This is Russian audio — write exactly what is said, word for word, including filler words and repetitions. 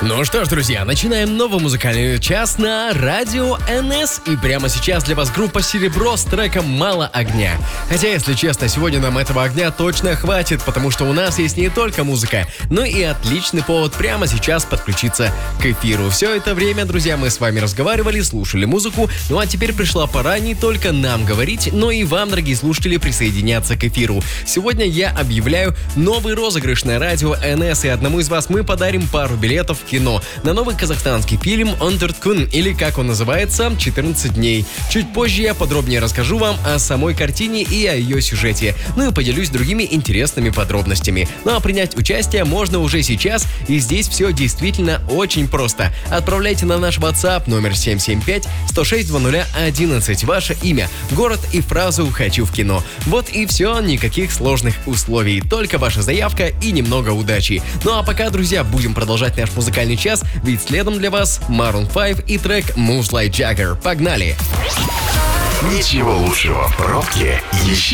Ну что ж, друзья, начинаем новый музыкальный час на радио эн эс. И прямо сейчас для вас группа «Серебро» с треком «Мало огня». Хотя, если честно, сегодня нам этого огня точно хватит, потому что у нас есть не только музыка, но и отличный повод прямо сейчас подключиться к эфиру. Все это время, друзья, мы с вами разговаривали, слушали музыку, ну а теперь пришла пора не только нам говорить, но и вам, дорогие слушатели, присоединяться к эфиру. Сегодня я объявляю новый розыгрыш на радио эн эс, и одному из вас мы подарим пару билетов в кино на новый казахстанский фильм «Онтырткун», или как он называется, «четырнадцать дней». Чуть позже я подробнее расскажу вам о самой картине и о ее сюжете, ну и поделюсь другими интересными подробностями. Ну а принять участие можно уже сейчас, и здесь все действительно очень просто. Отправляйте на наш WhatsApp номер семь семь пять сто шесть двадцать одиннадцать ваше имя, город и фразу «Хочу в кино». Вот и все, никаких сложных условий, только ваша заявка и немного удачи. Ну а пока, друзья, будем продолжать наш музыкальный час, ведь следом для вас Maroon пять и трек «Moves Like Jagger». Погнали! Ничего лучшего в пробке еще